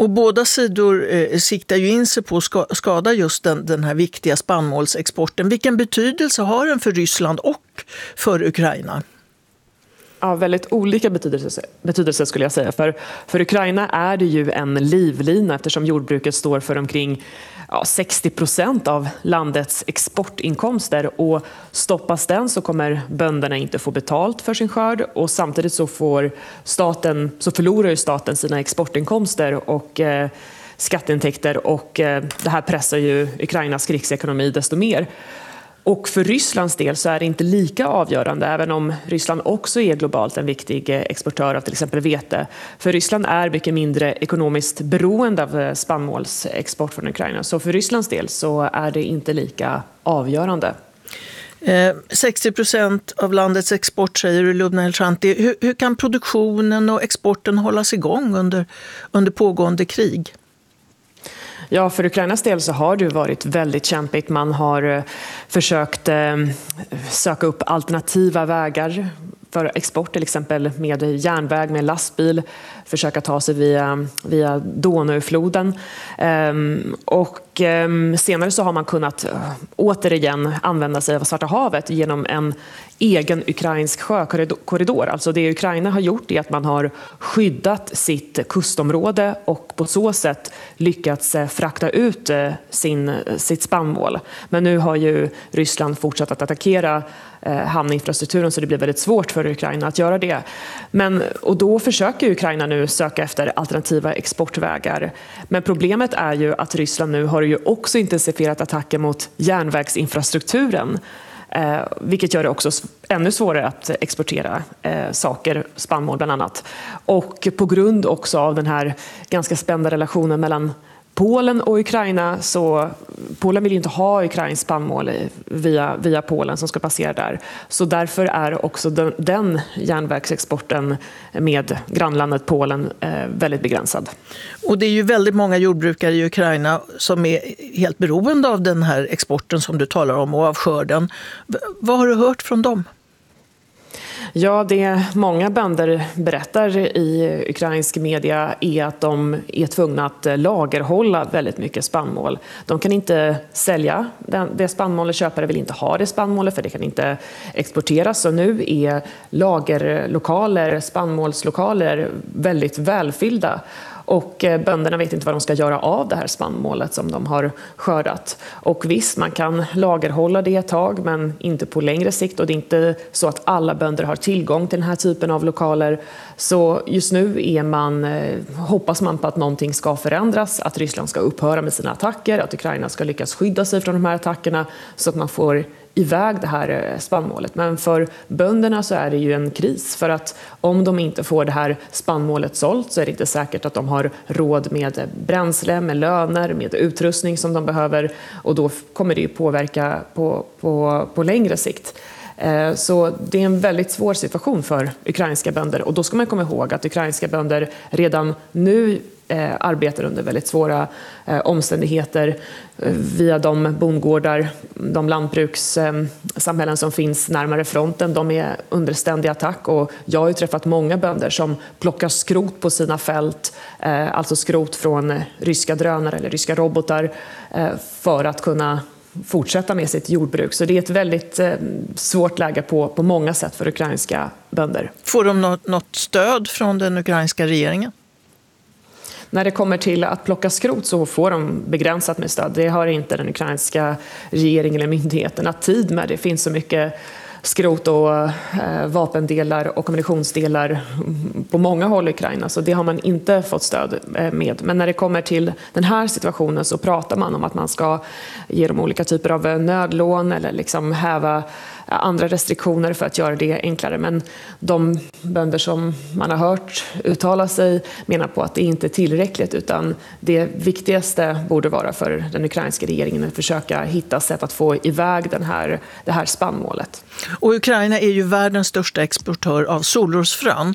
Och båda sidor siktar ju in sig på att skada just den här viktiga spannmålsexporten. Vilken betydelse har den för Ryssland och för Ukraina? Ja, väldigt olika betydelse skulle jag säga. För Ukraina är det ju en livlina eftersom jordbruket står för omkring 60% av landets exportinkomster, och stoppas den så kommer bönderna inte få betalt för sin skörd, och samtidigt så förlorar ju staten sina exportinkomster och skatteintäkter, och det här pressar ju Ukrainas krigsekonomi desto mer. Och för Rysslands del så är det inte lika avgörande, även om Ryssland också är globalt en viktig exportör av till exempel vete. För Ryssland är mycket mindre ekonomiskt beroende av spannmålsexport från Ukraina. Så för Rysslands del så är det inte lika avgörande. 60% av landets export, säger du, Lubna Elshanthy. Hur kan produktionen och exporten hållas igång under pågående krig? Ja, för Ukrainas del så har det varit väldigt kämpigt. Man har försökt söka upp alternativa vägar för export, till exempel med järnväg, med lastbil, försöka ta sig via Donaufloden. Och senare så har man kunnat återigen använda sig av Svarta havet genom en egen ukrainsk sjökorridor. Alltså det Ukraina har gjort är att man har skyddat sitt kustområde och på så sätt lyckats frakta ut sitt spannmål. Men nu har ju Ryssland fortsatt att attackera hamninfrastrukturen, så det blir väldigt svårt för Ukraina att göra det. Och då försöker Ukraina nu söka efter alternativa exportvägar. Men problemet är ju att Ryssland nu har ju också intensifierat attacker mot järnvägsinfrastrukturen. Vilket gör det också ännu svårare att exportera saker, spannmål bland annat. Och på grund också av den här ganska spända relationen mellan Polen och Ukraina, så Polen vill ju inte ha ukrainsk spannmål via Polen som ska passera där. Så därför är också den järnvägsexporten med grannlandet Polen väldigt begränsad. Och det är ju väldigt många jordbrukare i Ukraina som är helt beroende av den här exporten som du talar om och av skörden. Vad har du hört från dem? Ja, det många bönder berättar i ukrainsk media är att de är tvungna att lagerhålla väldigt mycket spannmål. De kan inte sälja det spannmålet, köpare vill inte ha det spannmålet för det kan inte exporteras. Så nu är lagerlokaler, spannmålslokaler väldigt välfyllda. Och bönderna vet inte vad de ska göra av det här spannmålet som de har skördat. Och visst, man kan lagerhålla det ett tag, men inte på längre sikt. Och det är inte så att alla bönder har tillgång till den här typen av lokaler. Så just nu hoppas man på att någonting ska förändras. Att Ryssland ska upphöra med sina attacker. Att Ukraina ska lyckas skydda sig från de här attackerna. Så att man får iväg det här spannmålet. Men för bönderna så är det ju en kris, för att om de inte får det här spannmålet sålt så är det inte säkert att de har råd med bränsle, med löner, med utrustning som de behöver, och då kommer det ju påverka på längre sikt. Så det är en väldigt svår situation för ukrainska bönder, och då ska man komma ihåg att ukrainska bönder redan nu arbetar under väldigt svåra omständigheter via de bondgårdar, de lantbrukssamhällen som finns närmare fronten. De är under ständig attack, och jag har ju träffat många bönder som plockar skrot på sina fält, alltså skrot från ryska drönare eller ryska robotar, för att kunna fortsätta med sitt jordbruk. Så det är ett väldigt svårt läge på många sätt för ukrainska bönder. Får de något stöd från den ukrainska regeringen? När det kommer till att plocka skrot så får de begränsat med stöd. Det har inte den ukrainska regeringen eller myndigheterna tid med. Det finns så mycket skrot och vapendelar och ammunitionsdelar på många håll i Ukraina, så det har man inte fått stöd med. Men när det kommer till den här situationen så pratar man om att man ska ge dem olika typer av nödlån eller liksom häva andra restriktioner för att göra det enklare. Men de bönder som man har hört uttala sig menar på att det inte är tillräckligt, utan det viktigaste borde vara för den ukrainska regeringen att försöka hitta sätt att få iväg det här spannmålet. Och Ukraina är ju världens största exportör av solrosfrön.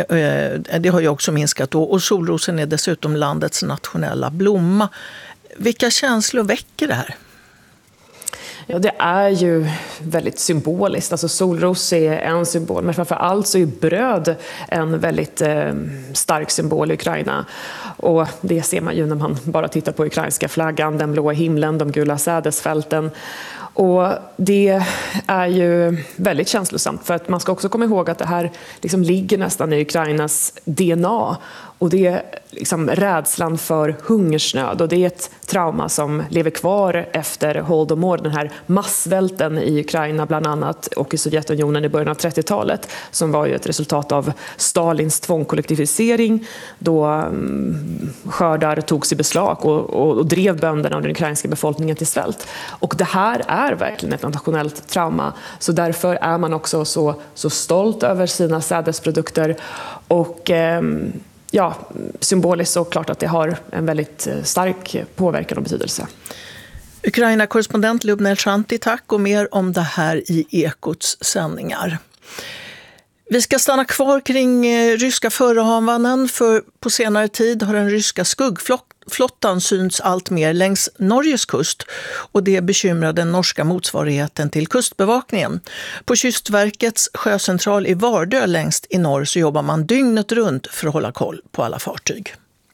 Det har ju också minskat då, och solrosen är dessutom landets nationella blomma. Vilka känslor väcker det här? Ja, det är ju väldigt symboliskt. Alltså solros är en symbol, men framför allt så är bröd en väldigt stark symbol i Ukraina. Och det ser man ju när man bara tittar på ukrainska flaggan, den blåa himlen, de gula sädesfälten. Och det är ju väldigt känslosamt, för att man ska också komma ihåg att det här liksom ligger nästan i Ukrainas DNA. Och det är liksom rädslan för hungersnöd, och det är ett trauma som lever kvar efter Holodomor, den här massvälten i Ukraina bland annat och i Sovjetunionen i början av 30-talet, som var ju ett resultat av Stalins tvångskollektivisering då skördar togs i beslag och drev bönderna och den ukrainska befolkningen till svält. Och det här är verkligen ett nationellt trauma, så därför är man också så stolt över sina sädesprodukter och ja, symboliskt så klart att det har en väldigt stark påverkan och betydelse. Ukraina-korrespondent Lubna Elshanthy, tack, och mer om det här i Ekots sändningar. Vi ska stanna kvar kring ryska förehavanden, för på senare tid har den ryska skuggflottan synts allt mer längs Norges kust, och det bekymrar den norska motsvarigheten till kustbevakningen. På Kystverkets sjöcentral i Vardö längst i norr så jobbar man dygnet runt för att hålla koll på alla fartyg.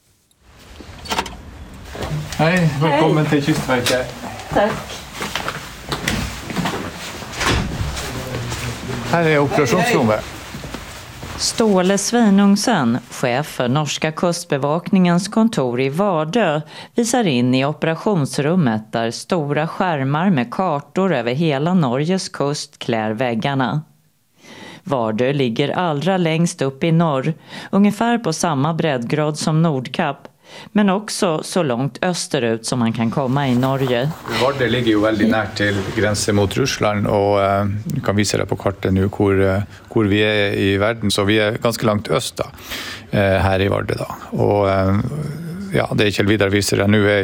Hej, välkommen till Kystverket. Tack. Här är operationsrummet. Ståle Sveinungsen, chef för norska kustbevakningens kontor i Vardö, visar in i operationsrummet där stora skärmar med kartor över hela Norges kust klär väggarna. Vardö ligger allra längst upp i norr, ungefär på samma breddgrad som Nordkapp, men också så långt österut som man kan komma i Norge. Vardö ligger ju väldigt nära till gränsen mot Ryssland, och du kan visa det på kartan nu hvor vi är i världen, så vi är ganska långt öst då, här i Vardö då. Och ja, det Kjell Vidar visar det nu är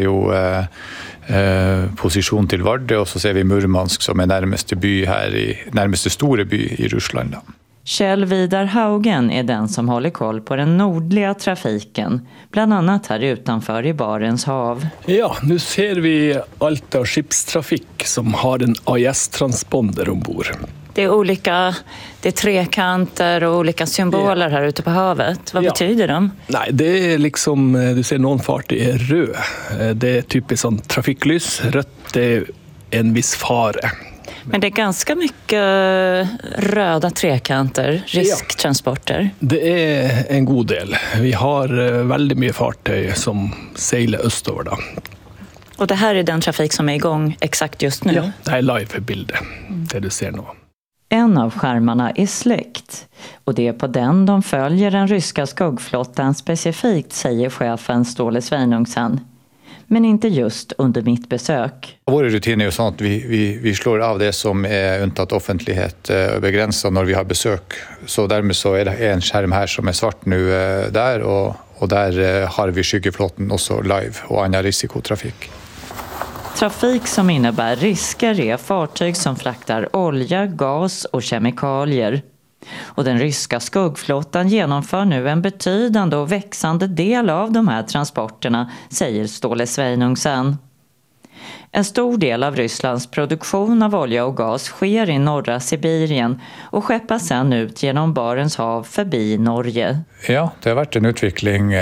ju position till Vardö, och så ser vi Murmansk som är närmaste stora by i Ryssland då. Kjell Vidar Haugen är den som håller koll på den nordliga trafiken, bland annat här utanför i Barents hav. Ja, nu ser vi Alta skeppstrafik som har en AIS-transponder ombord. Det är trekanter och olika symboler här ute på havet. Vad betyder de? Nej, det är liksom, du ser någon fart är röd. Det är typiskt sån trafiklys. Rött är en viss fara. Men det är ganska mycket röda trekanter, risktransporter. Det är en god del. Vi har väldigt mycket fartyg som seglar östover då. Och det här är den trafik som är igång exakt just nu? Ja, det är live-bilder, det du ser nu. En av skärmarna är släckt, och det är på den de följer den ryska skuggflottan specifikt, säger chefen Ståle Sveinungsen. Men inte just under mitt besök. Våra rutiner är ju så att vi slår av det som är undtaget offentlighet över gränsen när vi har besök. Så därmed så är det en skärm här som är svart nu där, och där har vi skyggeflottan också live och annan risikotrafik. Trafik som innebär risker är fartyg som fraktar olja, gas och kemikalier. Och den ryska skuggflottan genomför nu en betydande och växande del av de här transporterna, säger Ståle Sveinungsen. En stor del av Rysslands produktion av olja och gas sker i norra Sibirien och skeppas sedan ut genom Barents hav förbi Norge. Ja, det har varit en utveckling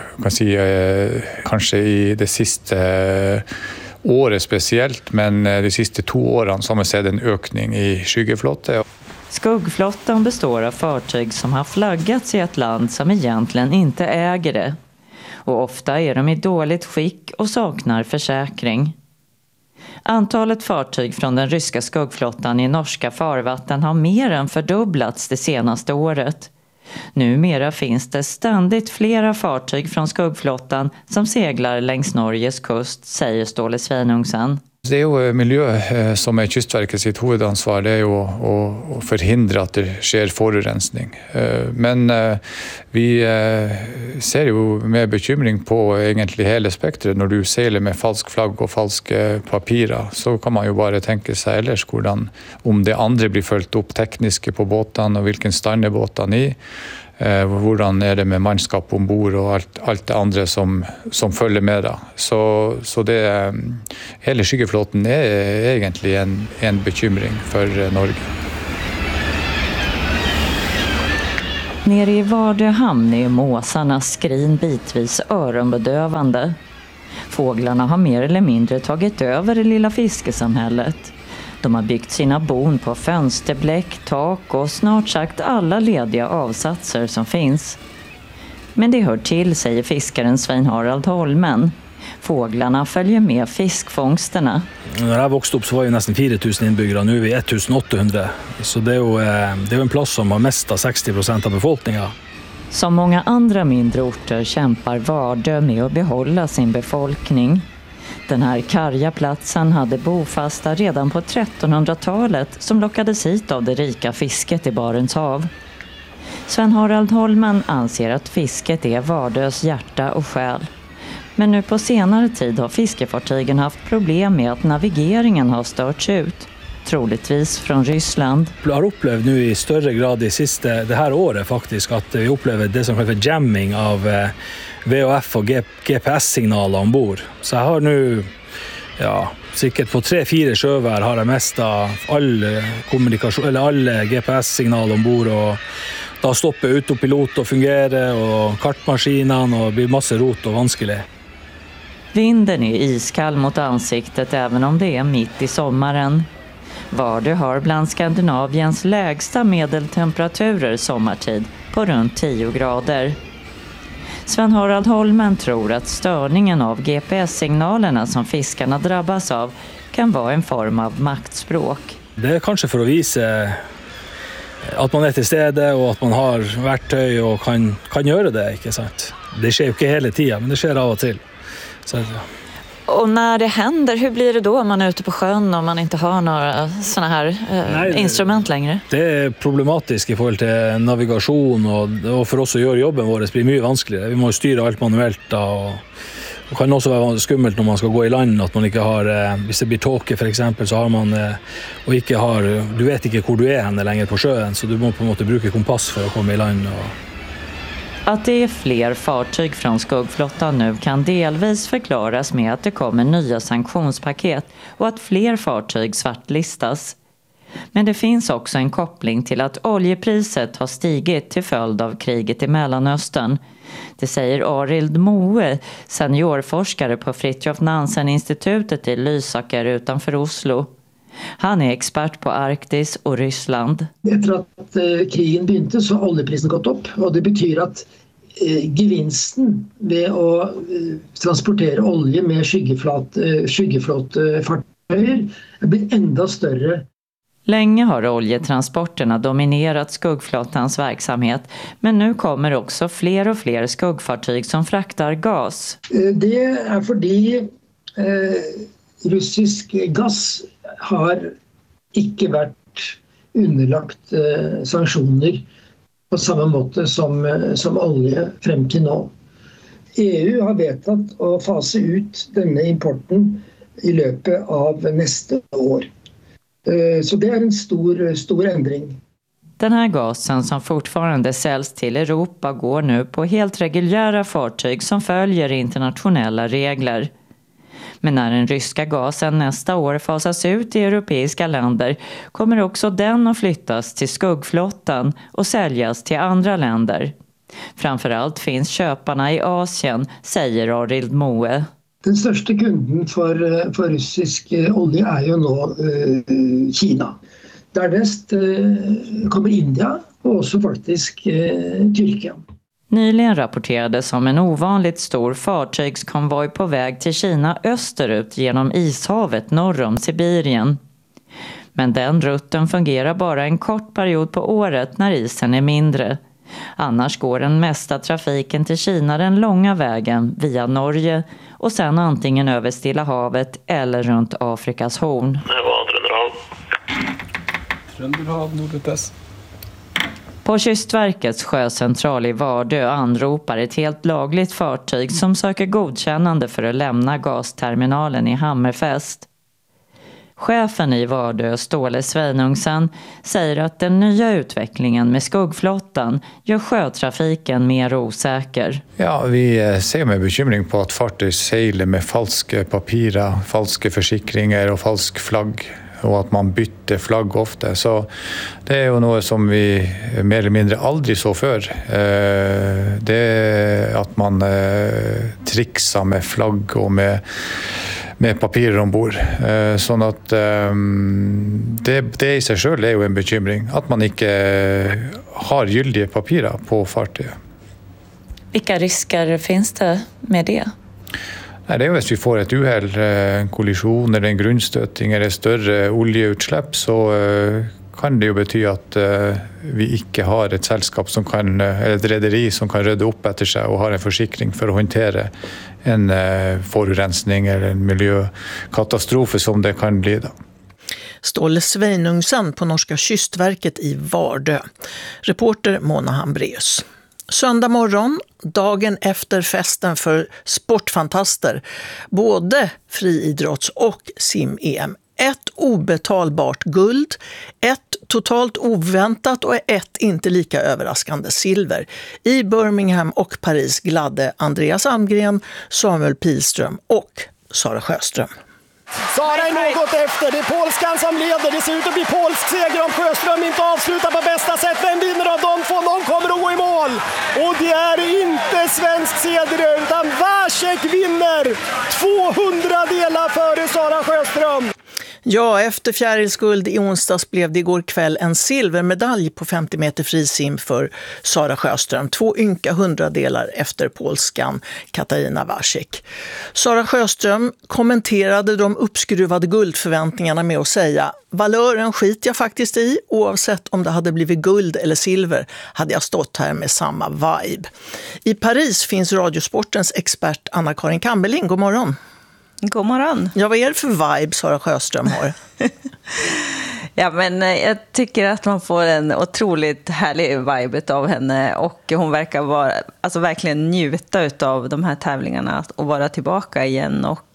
kanske i det sista året speciellt, men de sista 2 åren så har man sett en ökning i skyggeflottan. Skuggflottan består av fartyg som har flaggats i ett land som egentligen inte äger det. Och ofta är de i dåligt skick och saknar försäkring. Antalet fartyg från den ryska skuggflottan i norska farvatten har mer än fördubblats det senaste året. Numera finns det ständigt flera fartyg från skuggflottan som seglar längs Norges kust, säger Ståle Sveinungsen. Det är ju miljö som är Kystverket sitt huvudansvar, det är ju att förhindra att det sker forurensning. Men vi ser ju med bekymring på egentligen hela spektret. När du seglar med falsk flagg och falska papirer så kan man ju bara tänka sig ellers om det andra blir följt upp tekniska på båten och vilken stand är båten i. Hvordan er det med mannskap ombord og alt det andre som følger med da. Så det, hele skyggeflåten er egentlig en bekymring for Norge. Nere i Vardö hamn är måsarnas skrin bitvis öronbedövande. Fåglarna har mer eller mindre tagit över det lilla fiskesamhället. De har byggt sina bon på fönsterbläck, tak och snart sagt alla lediga avsatser som finns. Men det hör till, säger fiskaren Svein Harald Holmen. Fåglarna följer med fiskfångsterna. När jag växte upp så var det nästan 4000 inbyggare, nu är vi 1800. Så det är ju en plats som har mest av 60% av befolkningen. Som många andra mindre orter kämpar Vardö med att behålla sin befolkning. Den här karga platsen hade bofasta redan på 1300-talet som lockades hit av det rika fisket i Barents hav. Svein Harald Holmen anser att fisket är Vardös hjärta och själ. Men nu på senare tid har fiskefartygen haft problem med att navigeringen har störts ut. Troligtvis från Ryssland. Jag har upplevt nu i större grad det här året faktiskt att vi upplever det som kallas för jamming av VHF och GPS-signaler ombord. Så jag har nu, säkert på 3-4 sjövar har jag mest av all kommunikation eller alla GPS-signaler ombord och då stoppar autopilot och fungerar och kartmaskinen och blir massa rot och vanskligt. Vinden är iskall mot ansiktet även om det är mitt i sommaren. Vardö har bland Skandinaviens lägsta medeltemperaturer sommartid på runt 10 grader. Svein Harald Holmen tror att störningen av GPS-signalerna som fiskarna drabbas av kan vara en form av maktspråk. Det är kanske för att visa att man är till stede och att man har verktyg och kan göra det, inte sant? Det sker ju inte hela tiden, men det sker av och till. Så. Och när det händer, hur blir det då om man är ute på sjön och man inte har några såna här instrument längre? Det är problematiskt i förhåll till navigation och för oss att göra jobben våra blir mycket vanskligare. Vi måste styra allt manuellt och det kan också vara skummelt när man ska gå i land att man inte har, hvis det blir tåke för exempel så har man och inte har, du vet inte var du är henne längre på sjön så du måste på något sätt bruka kompass för att komma i land. Att det är fler fartyg från skuggflottan nu kan delvis förklaras med att det kommer nya sanktionspaket och att fler fartyg svartlistas. Men det finns också en koppling till att oljepriset har stigit till följd av kriget i Mellanöstern. Det säger Arild Moe, seniorforskare på Fridtjof Nansen-institutet i Lysaker utanför Oslo. Han är expert på Arktis och Ryssland. Efter att krigen började så har oljeprisen gått upp och det betyder att gevinsten med att transportera olja med skyggeflåtfartyg blir ända större. Länge har oljetransporterna dominerat skuggflottans verksamhet, men nu kommer också fler och fler skuggfartyg som fraktar gas. Det är för russisk gas har inte varit underlagt sanktioner på samma måte som olja fram till nu. EU har vetat att fasa ut denna importen i löpet av nästa år. Så det är en stor ändring. Den här gasen som fortfarande säljs till Europa går nu på helt reguljära fartyg som följer internationella regler. Men när den ryska gasen nästa år fasas ut i europeiska länder kommer också den att flyttas till skuggflottan och säljas till andra länder. Framförallt finns köparna i Asien, säger Arild Moe. Den största kunden för russisk olja är ju nu Kina. Därnäst kommer Indien och också faktiskt Tyrkien. Nyligen rapporterades om en ovanligt stor fartygskonvoj på väg till Kina österut genom ishavet norr om Sibirien. Men den rutten fungerar bara en kort period på året när isen är mindre. Annars går den mesta trafiken till Kina den långa vägen via Norge och sen antingen över Stilla havet eller runt Afrikas horn. Trönderhav, Nordötest. På Kystverkets sjöcentral i Vardö anropar ett helt lagligt fartyg som söker godkännande för att lämna gasterminalen i Hammerfest. Chefen i Vardö, Ståle Sveinungsen, säger att den nya utvecklingen med skuggflottan gör sjötrafiken mer osäker. Ja, vi ser med bekymring på att fartyg seglar med falska papirer, falska försäkringar och falsk flagg. Och att man bytte flagg ofta. Så det är ju något som vi mer eller mindre aldrig så för. Det är att man trixar med flagg och med papirer ombord. Så att det i sig själv är ju en bekymring. Att man inte har giltiga papirer på fartyget. Vilka risker finns det med det? Nej, det är om vi får ett uhäll, en kollision eller en grundstötning eller större oljeutsläpp så kan det ju betyda att vi inte har ett sällskap som kan, eller ett rederi som kan röda upp efter sig och har en försäkring för att hantera en förorensning eller en miljökatastrof som det kan bli då. Ståle Sveinungsen på Norska kystverket i Vardö. Reporter Mona Hambreus. Söndag morgon, dagen efter festen för sportfantaster, både friidrotts- och sim-EM. Ett obetalbart guld, ett totalt oväntat och ett inte lika överraskande silver. I Birmingham och Paris gladde Andreas Almgren, Samuel Pilström och Sara Sjöström. Sara är något efter, det är polskan som leder, det ser ut att bli polsk seger om Sjöström inte avslutar på bästa sätt. Vem vinner av de två? Någon kommer att gå i mål och det är inte svensk seger utan Vácek vinner 200 delar före Sara Sjöström. Ja, efter fjärilsguld i onsdags blev det igår kväll en silvermedalj på 50 meter frisim för Sara Sjöström. 2 ynka 100-delar efter polskan Katarina Vácek. Sara Sjöström kommenterade de uppskruvade guldförväntningarna med att säga: valören skiter jag faktiskt i, oavsett om det hade blivit guld eller silver hade jag stått här med samma vibe. I Paris finns Radiosportens expert Anna-Karin Kammerling. God morgon. God morgon. Ja, vad är det för vibe Sara Sjöström har? Ja, men jag tycker att man får en otroligt härlig vibe av henne och hon verkar vara, alltså verkligen njuta av de här tävlingarna och vara tillbaka igen. Och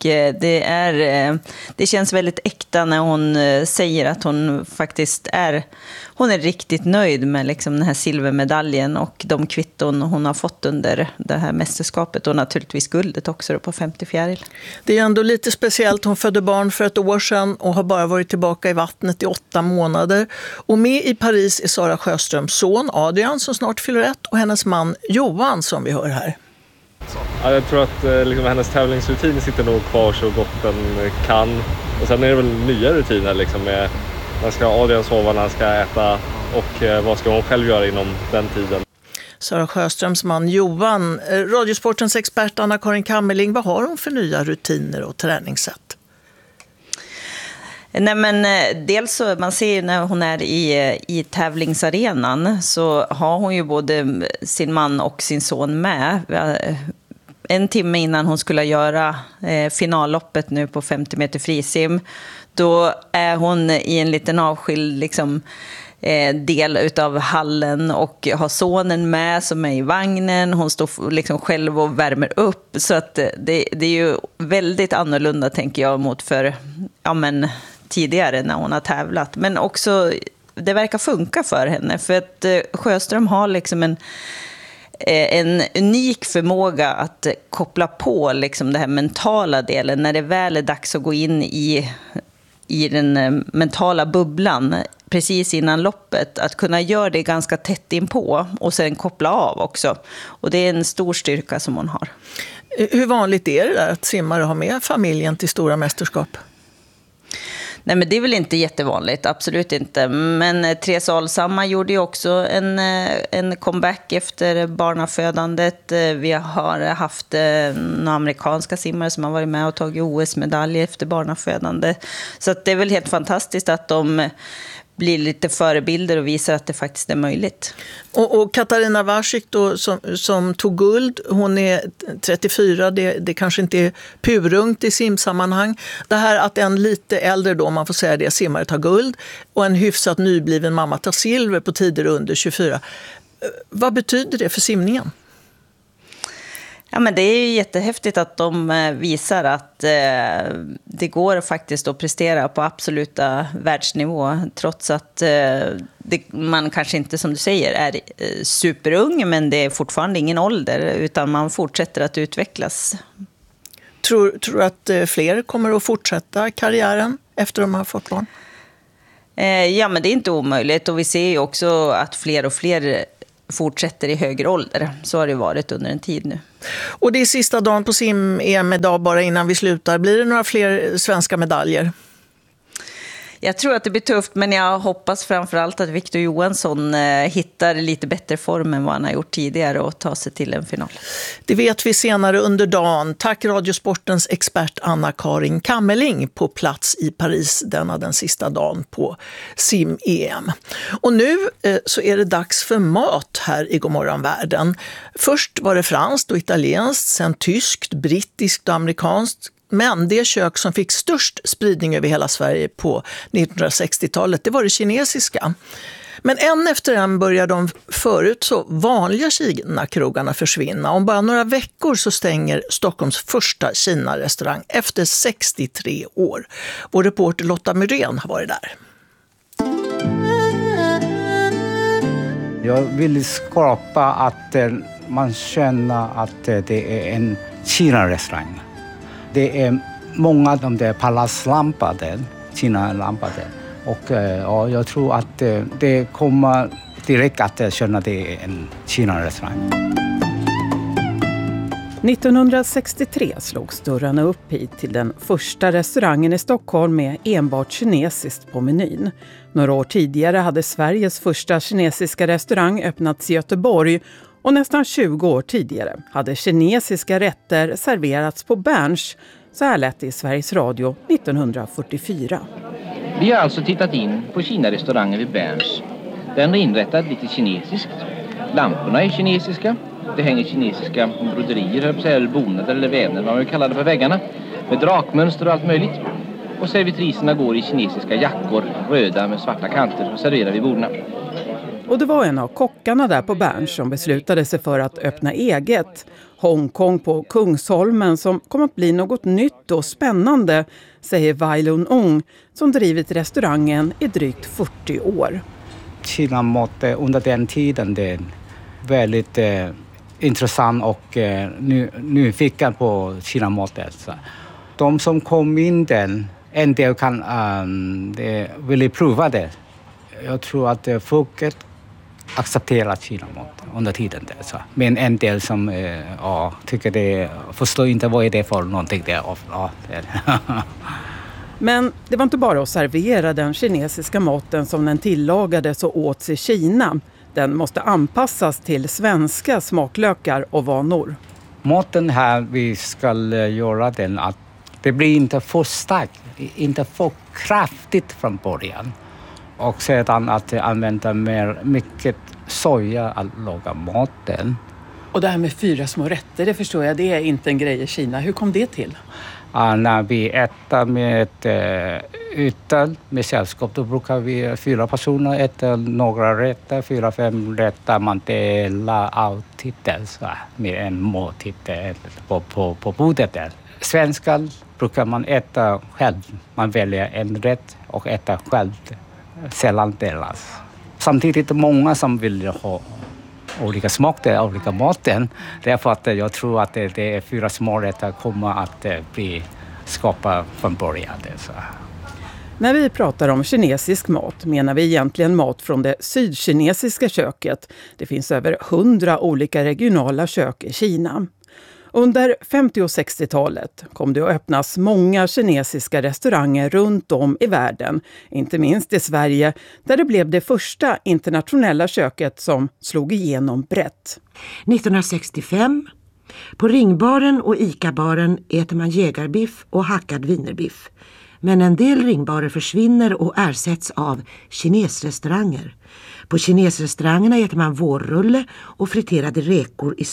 det känns väldigt äkta när hon säger att hon faktiskt är riktigt nöjd med liksom den här silvermedaljen och de kvitton hon har fått under det här mästerskapet och naturligtvis guldet också på 50 fjäril. Det är ändå lite speciellt. Hon födde barn för ett år sedan och har bara varit tillbaka i vattnet i 8 månader. Och med i Paris är Sara Sjöströms son Adrian som snart fyller 1 och hennes man Johan som vi hör här. Ja, jag tror att liksom, hennes tävlingsrutin sitter nog kvar så gott den kan. Och sen är det väl nya rutiner liksom, med när ska Adrian sova, när han ska äta och vad ska hon själv göra inom den tiden. Sara Sjöströms man Johan, Radiosportens expert Anna-Karin Kammerling, vad har hon för nya rutiner och träningssätt? Nej, men dels så man ser när hon är i tävlingsarenan så har hon ju både sin man och sin son med. En timme innan hon skulle göra finalloppet nu på 50 meter frisim, då är hon i en liten avskild liksom, del utav hallen och har sonen med som är i vagnen. Hon står liksom själv och värmer upp, så att det är ju väldigt annorlunda tänker jag mot för tidigare när hon har tävlat. Men också det verkar funka för henne för att Sjöström har liksom en unik förmåga att koppla på liksom det här mentala delen när det väl är dags att gå in i den mentala bubblan precis innan loppet, att kunna göra det ganska tätt inpå och sen koppla av också. Och det är en stor styrka som hon har. Hur vanligt är det där att simmare har med familjen till stora mästerskap? Nej, men det är väl inte jättevanligt, absolut inte. Men Therese Alshammar gjorde ju också en comeback efter barnafödandet. Vi har haft några amerikanska simmare som har varit med och tagit OS-medalj efter barnafödande. Så att det är väl helt fantastiskt att de blir lite förebilder och visar att det faktiskt är möjligt. Och Katarina Vácek då, som tog guld, hon är 34, det kanske inte är purungt i simsammanhang. Det här att en lite äldre då, man får säga det, simmare tar guld och en hyfsat nybliven mamma tar silver på tider under 24. Vad betyder det för simningen? Ja, men det är ju jättehäftigt att de visar att det går faktiskt att prestera på absoluta världsnivå. Trots att man kanske inte, som du säger, är superung, men det är fortfarande ingen ålder, utan man fortsätter att utvecklas. Tror du att fler kommer att fortsätta karriären efter de har fått barn? Ja, men det är inte omöjligt. Och vi ser ju också att fler och fler fortsätter i högre ålder. Så har det varit under en tid nu. Och det är sista dagen på sim-EM idag, bara innan vi slutar. Blir det några fler svenska medaljer? Jag tror att det blir tufft, men jag hoppas framförallt att Victor Johansson hittar lite bättre form än vad han har gjort tidigare och tar sig till en final. Det vet vi senare under dagen. Tack Radiosportens expert Anna-Karin Kammerling på plats i Paris den sista dagen på sim-EM. Och nu så är det dags för mat här i Godmorgon Världen. Först var det franskt och italienskt, sen tyskt, brittiskt och amerikanskt. Men det kök som fick störst spridning över hela Sverige på 1960-talet, det var det kinesiska. Men en efter en börjar de förut så vanliga Kina-krogarna försvinna. Om bara några veckor så stänger Stockholms första Kina-restaurang efter 63 år. Vår reporter Lotta Myrén har varit där. Jag vill skapa att man känner att det är en Kina-restaurang. Det är många av de där palaslampade, Kina-lampade. Och jag tror att det kommer direkt att känna att det är en Kina-restaurang. 1963 slogs dörrarna upp hit till den första restaurangen i Stockholm med enbart kinesiskt på menyn. Några år tidigare hade Sveriges första kinesiska restaurang öppnats i Göteborg. Och nästan 20 år tidigare hade kinesiska rätter serverats på Berns. Så här lät det i Sveriges Radio 1944. Vi har alltså tittat in på Kina-restaurangen vid Berns. Den är inrättad lite kinesiskt. Lamporna är kinesiska. Det hänger kinesiska broderier, eller bonader eller vävnader, vad man kallar det, på väggarna. Med drakmönster och allt möjligt. Och servitriserna går i kinesiska jackor, röda med svarta kanter, och serverar vid borden. Och det var en av kockarna där på Berns som beslutade sig för att öppna eget. Hongkong på Kungsholmen som kommer att bli något nytt och spännande, säger Wai Lun Ong som drivit restaurangen i drygt 40 år. Kina-mat under den tiden det är väldigt intressant och nyfiken på Kina-mat. De som kom in den, en del kan vill prova det. Jag tror att folket accepterar Kina-mat under tiden. Där, men en del som tycker det, förstår inte vad är det för någonting. Men det var inte bara att servera den kinesiska maten som den tillagades och åts i Kina. Den måste anpassas till svenska smaklökar och vanor. Maten här vi ska göra den att det blir inte för starkt, inte för kraftigt från början. Och sedan att använda mycket soja att laga maten. Och det här med 4 små rätter, det förstår jag, det är inte en grej i Kina. Hur kom det till? När vi äter med utan med sällskap, då brukar vi 4 personer äta några rätter, 4-5 rätter. Man delar alltid med en måltid på bordet där. Svenskar brukar man äta själv. Man väljer en rätt och äta själv. Sällan delas. Samtidigt är det många som vill ha olika smaker, olika maten. Därför att jag tror att det är 4 små rätter kommer att bli skapade från början. När vi pratar om kinesisk mat menar vi egentligen mat från det sydkinesiska köket. Det finns över 100 olika regionala kök i Kina. Under 50- och 60-talet kom det att öppnas många kinesiska restauranger runt om i världen, inte minst i Sverige, där det blev det första internationella köket som slog igenom brett. 1965, på Ringbaren och Ica-baren äter man jägarbiff och hackad wienerbiff. Men en del ringbarer försvinner och ersätts av kinesrestauranger. På kinesrestaurangerna äter man vårrulle och friterade räkor i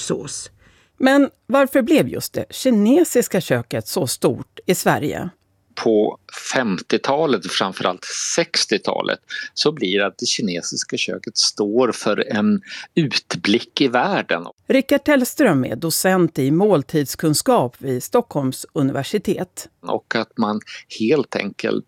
sötsursås. Men varför blev just det kinesiska köket så stort i Sverige? på 50-talet, framförallt 60-talet, så blir det att det kinesiska köket står för en utblick i världen. Rickard Tellström är docent i måltidskunskap vid Stockholms universitet. Och att man helt enkelt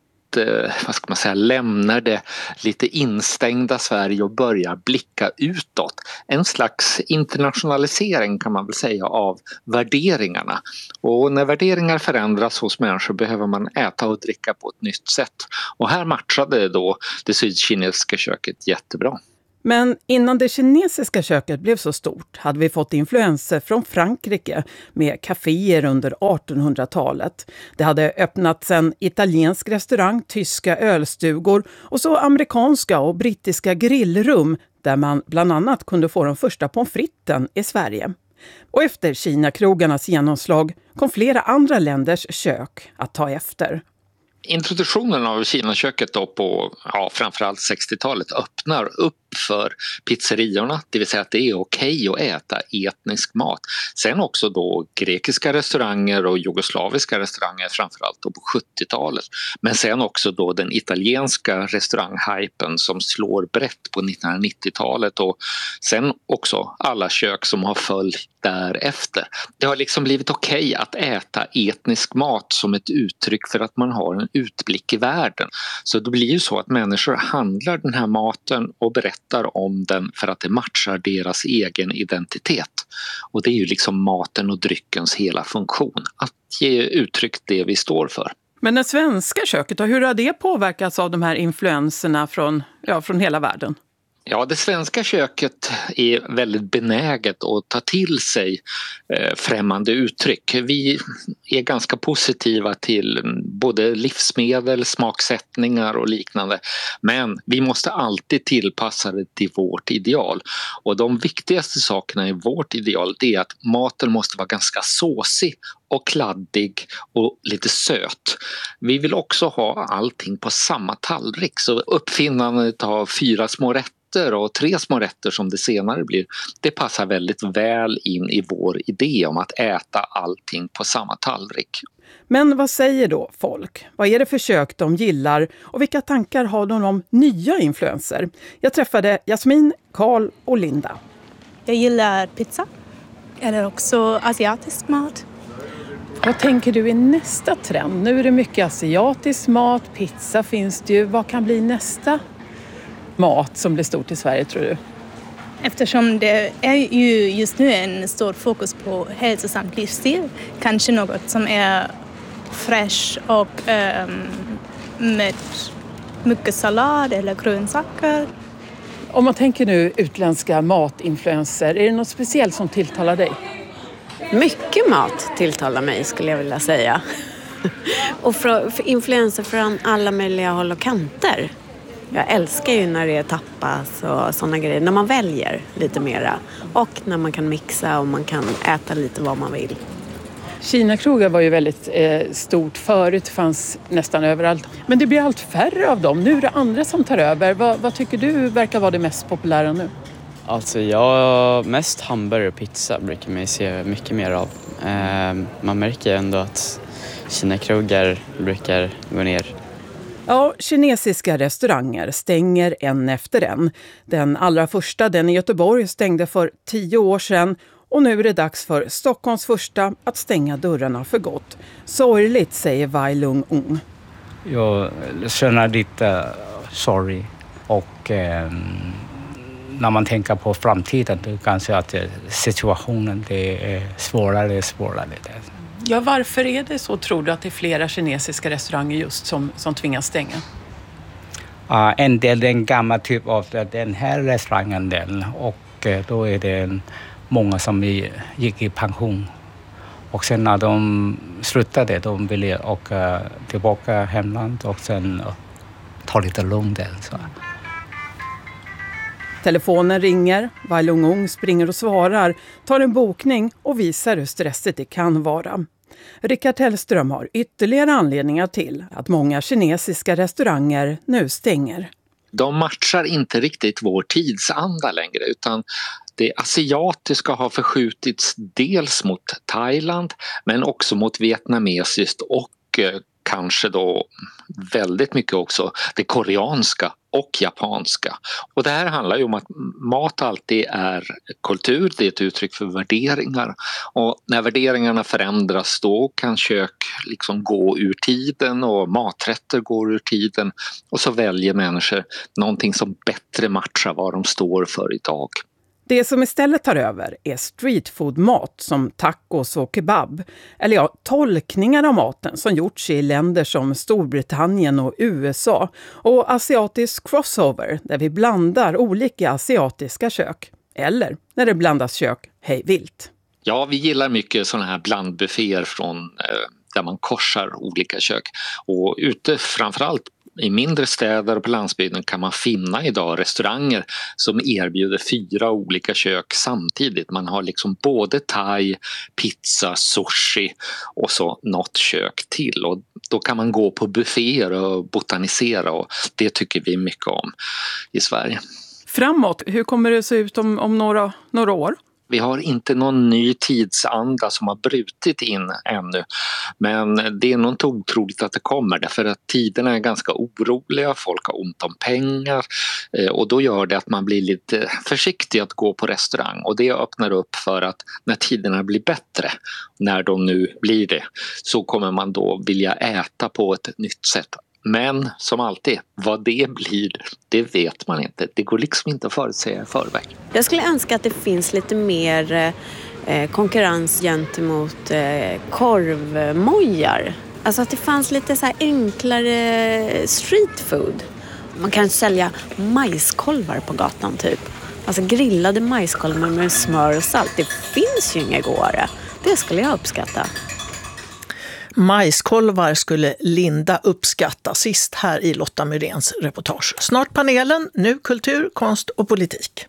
lämnar det lite instängda Sverige och börjar blicka utåt. En slags internationalisering kan man väl säga av värderingarna. Och när värderingar förändras hos människor behöver man äta och dricka på ett nytt sätt. Och här matchade då det sydkinesiska köket jättebra. Men innan det kinesiska köket blev så stort hade vi fått influenser från Frankrike med kaféer under 1800-talet. Det hade öppnats en italiensk restaurang, tyska ölstugor och så amerikanska och brittiska grillrum där man bland annat kunde få de första pommes fritesen i Sverige. Och efter Kina-krogarnas genomslag kom flera andra länders kök att ta efter. Introduktionen av Kinaköket då på framförallt 60-talet öppnar upp för pizzeriorna, det vill säga att det är okej att äta etnisk mat. Sen också då grekiska restauranger och jugoslaviska restauranger framförallt då på 70-talet. Men sen också då den italienska restauranghypen som slår brett på 1990-talet och sen också alla kök som har följt därefter. Det har liksom blivit okej att äta etnisk mat som ett uttryck för att man har en utblick i världen. Så det blir ju så att människor handlar den här maten och berättar om den för att det matchar deras egen identitet. Och det är ju liksom maten och dryckens hela funktion, att ge uttryck det vi står för. Men det svenska köket, hur har det påverkats av de här influenserna från hela världen? Ja, det svenska köket är väldigt benäget att ta till sig främmande uttryck. Vi är ganska positiva till både livsmedel, smaksättningar och liknande. Men vi måste alltid tillpassa det till vårt ideal. Och de viktigaste sakerna i vårt ideal är att maten måste vara ganska såsig och kladdig och lite söt. Vi vill också ha allting på samma tallrik. Så uppfinnandet av 4 små rätter och 3 små rätter som det senare blir, det passar väldigt väl in i vår idé om att äta allting på samma tallrik. Men vad säger då folk? Vad är det för kök de gillar och vilka tankar har de om nya influenser? Jag träffade Jasmin, Karl och Linda. Jag gillar pizza eller också asiatisk mat. Vad tänker du är nästa trend? Nu är det mycket asiatisk mat, pizza finns det ju. Vad kan bli nästa mat som blir stort i Sverige, tror du? Eftersom det är ju just nu en stor fokus på hälsosam livsstil. Kanske något som är fresh och med mycket sallad eller grönsaker. Om man tänker nu utländska matinfluenser, är det något speciellt som tilltalar dig? Mycket mat tilltalar mig, skulle jag vilja säga. Och för influenser från alla möjliga håll och kanter. Jag älskar ju när det är tapas och sådana grejer. När man väljer lite mera. Och när man kan mixa och man kan äta lite vad man vill. Kina-krogar var ju väldigt stort förut. Det fanns nästan överallt. Men det blir allt färre av dem. Nu är det andra som tar över. Vad tycker du verkar vara det mest populära nu? Alltså mest hamburgare och pizza brukar man se mycket mer av. Man märker ändå att Kina-krogar brukar gå ner. Ja, kinesiska restauranger stänger en efter en. Den allra första, den i Göteborg, stängde för 10 år sedan. Och nu är det dags för Stockholms första att stänga dörrarna för gott. Sorgligt, säger Wai Lung Ung. Jag känner lite sorg och när man tänker på framtiden då kanske att situationen det är svårare. Ja, varför är det så, tror du, att det är flera kinesiska restauranger just som tvingas stänga? En del den gamla typ av den här restaurangen den, och då är det många som gick i pension. Och sen när de slutade, de ville åka tillbaka hemland och sen ta lite lugnt där. Så. Telefonen ringer, Wai Lung Ung springer och svarar, tar en bokning och visar hur stressigt det kan vara. Rickard Tellström har ytterligare anledningar till att många kinesiska restauranger nu stänger. De matchar inte riktigt vår tidsanda längre, utan det asiatiska har förskjutits dels mot Thailand men också mot vietnamesiskt och kanske då väldigt mycket också det koreanska och japanska. Och det här handlar ju om att mat alltid är kultur, det är ett uttryck för värderingar. Och när värderingarna förändras då kan kök liksom gå ur tiden och maträtter går ur tiden. Och så väljer människor någonting som bättre matchar vad de står för idag. Det som istället tar över är streetfood-mat som tacos och kebab. Eller ja, tolkningar av maten som gjorts i länder som Storbritannien och USA. Och asiatisk crossover där vi blandar olika asiatiska kök. Eller när det blandas kök hej vilt. Ja, vi gillar mycket sådana här blandbufféer från där man korsar olika kök. Och ute framförallt i mindre städer och på landsbygden kan man finna idag restauranger som erbjuder 4 olika kök samtidigt. Man har liksom både thai, pizza, sushi och så något kök till. Och då kan man gå på bufféer och botanisera och det tycker vi mycket om i Sverige. Framåt, hur kommer det se ut om några år? Vi har inte någon ny tidsanda som har brutit in ännu, men det är nog inte otroligt att det kommer därför att tiderna är ganska oroliga, folk har ont om pengar och då gör det att man blir lite försiktig att gå på restaurang och det öppnar upp för att när tiderna blir bättre, när de nu blir det, så kommer man då vilja äta på ett nytt sätt. Men som alltid, vad det blir, det vet man inte. Det går liksom inte att förutsäga i förväg. Jag skulle önska att det finns lite mer konkurrens gentemot korvmojar. Alltså att det fanns lite så här enklare street food. Man kan sälja majskolvar på gatan typ. Alltså grillade majskolvar med smör och salt. Det finns ju inga godare. Det skulle jag uppskatta. Majskolvar skulle Linda uppskatta sist här i Lotta Myréns reportage. Snart panelen, nu kultur, konst och politik.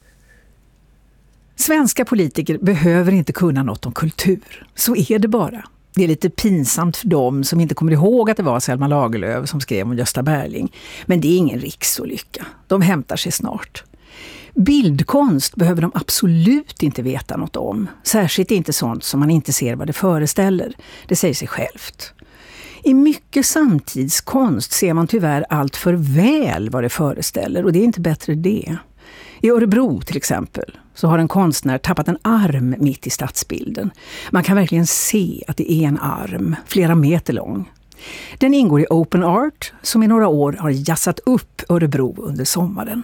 Svenska politiker behöver inte kunna något om kultur. Så är det bara. Det är lite pinsamt för dem som inte kommer ihåg att det var Selma Lagerlöf som skrev om Gösta Berling. Men det är ingen riksolycka. De hämtar sig snart. Bildkonst behöver de absolut inte veta något om. Särskilt inte sånt som man inte ser vad det föreställer. Det säger sig självt. I mycket samtidskonst ser man tyvärr allt för väl vad det föreställer och det är inte bättre det. I Örebro till exempel så har en konstnär tappat en arm mitt i stadsbilden. Man kan verkligen se att det är en arm, flera meter lång. Den ingår i Open Art som i några år har jassat upp Örebro under sommaren.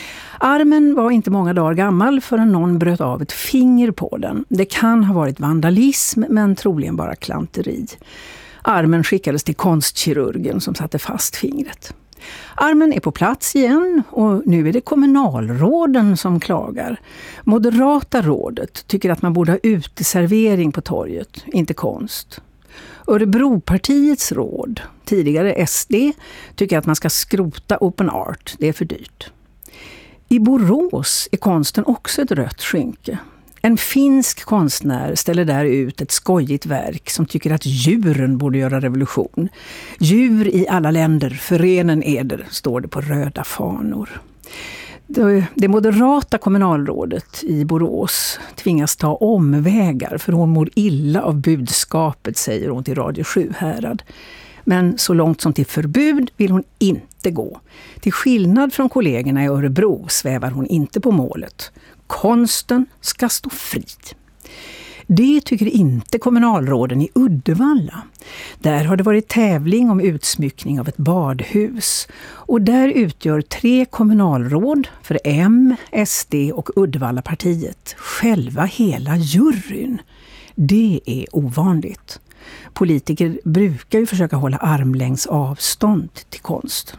Armen var inte många dagar gammal förrän någon bröt av ett finger på den. Det kan ha varit vandalism men troligen bara klanteri. Armen skickades till konstkirurgen som satte fast fingret. Armen är på plats igen och nu är det kommunalråden som klagar. Moderata rådet tycker att man borde ha uteservering på torget, inte konst. Örebropartiets råd, tidigare SD, tycker att man ska skrota Open Art, det är för dyrt. I Borås är konsten också ett rött skynke. En finsk konstnär ställer där ut ett skojigt verk som tycker att djuren borde göra revolution. Djur i alla länder, förenen eder, står det på röda fanor. Det moderata kommunalrådet i Borås tvingas ta omvägar för hon mår illa av budskapet, säger hon till Radio 7 Härad. Men så långt som till förbud vill hon inte gå. Till skillnad från kollegorna i Örebro svävar hon inte på målet. Konsten ska stå fri. Det tycker inte kommunalråden i Uddevalla. Där har det varit tävling om utsmyckning av ett badhus. Och där utgör 3 kommunalråd för M, SD och Uddevallapartiet själva hela juryn. Det är ovanligt. Politiker brukar ju försöka hålla armlängds avstånd till konsten.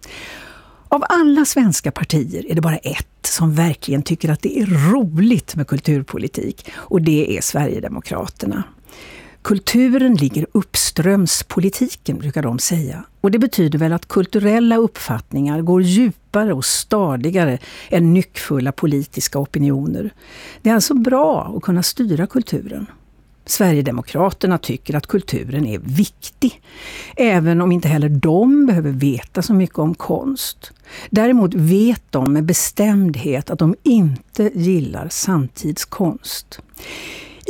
Av alla svenska partier är det bara ett som verkligen tycker att det är roligt med kulturpolitik och det är Sverigedemokraterna. Kulturen ligger uppströms politiken, brukar de säga. Och det betyder väl att kulturella uppfattningar går djupare och stadigare än nyckfulla politiska opinioner. Det är alltså bra att kunna styra kulturen. Sverigedemokraterna tycker att kulturen är viktig, även om inte heller de behöver veta så mycket om konst. Däremot vet de med bestämdhet att de inte gillar samtidskonst.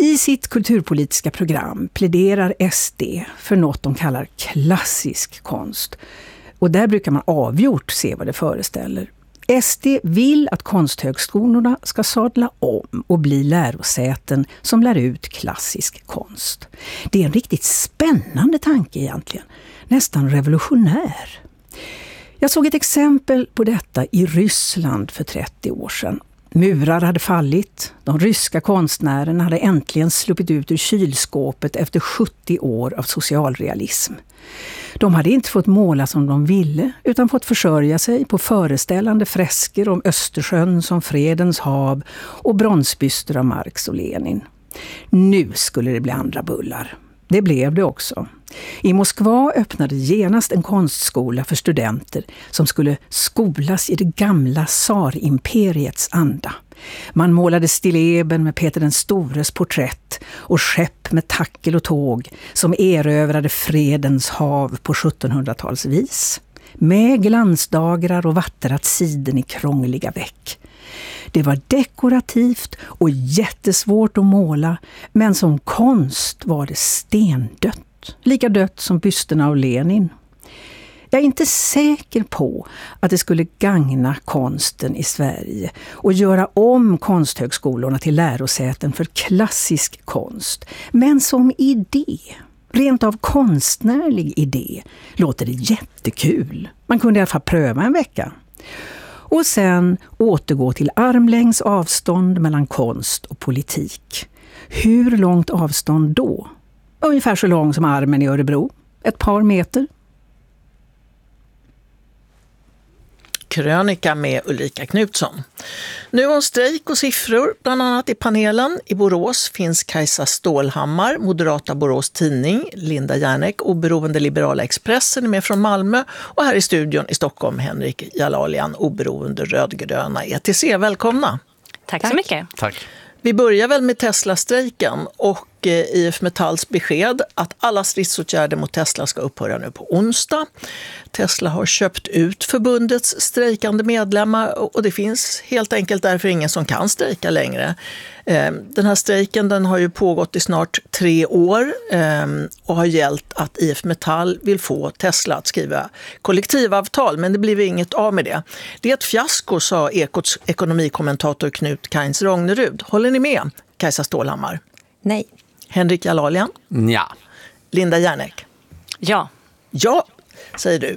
I sitt kulturpolitiska program pläderar SD för något de kallar klassisk konst. Och där brukar man avgjort se vad det föreställer. SD vill att konsthögskolorna ska sadla om och bli lärosäten som lär ut klassisk konst. Det är en riktigt spännande tanke egentligen, nästan revolutionär. Jag såg ett exempel på detta i Ryssland för 30 år sedan. Murar hade fallit, de ryska konstnärerna hade äntligen sluppit ut ur kylskåpet efter 70 år av socialrealism. De hade inte fått måla som de ville utan fått försörja sig på föreställande fresker om Östersjön som fredens hav och bronsbyster av Marx och Lenin. Nu skulle det bli andra bullar. Det blev det också. I Moskva öppnade genast en konstskola för studenter som skulle skolas i det gamla tsarimperiets anda. Man målade stilleben med Peter den stores porträtt och skepp med tackel och tåg som erövrade fredens hav på 1700-talsvis. Med glansdagrar och vattrat siden i krångliga väck. Det var dekorativt och jättesvårt att måla, men som konst var det stendött. Lika dött som bysterna av Lenin. Jag är inte säker på att det skulle gagna konsten i Sverige och göra om konsthögskolorna till lärosäten för klassisk konst. Men som idé, rent av konstnärlig idé, låter det jättekul. Man kunde i alla fall pröva en vecka. Och sen återgå till armlängds avstånd mellan konst och politik. Hur långt avstånd då? Ungefär så lång som armen i Örebro. Ett par meter. Krönika med Ulrika Knutsson. Nu om strejk och siffror, bland annat i panelen. I Borås finns Kajsa Stålhammar, Moderata Borås Tidning, Linda Järnek, oberoende Liberala Expressen, är med från Malmö, och här i studion i Stockholm Henrik Jalalian, oberoende Rödgröna ETC. Välkomna! Tack så mycket. Tack. Vi börjar väl med Tesla-strejken och IF Metalls besked att alla stridsåtgärder mot Tesla ska upphöra nu på onsdag. Tesla har köpt ut förbundets strejkande medlemmar och det finns helt enkelt därför ingen som kan strejka längre. Den här strejken den har ju pågått i snart 3 år och har gällt att IF Metall vill få Tesla att skriva kollektivavtal, men det blir inget av med det. Det är ett fiasko, sa Ekots ekonomikommentator Knut Kainz Rognerud. Håller ni med, Kajsa Stålhammar? Nej. Henrik Jalalian? Ja. Linda Järnek? Ja. Ja, säger du.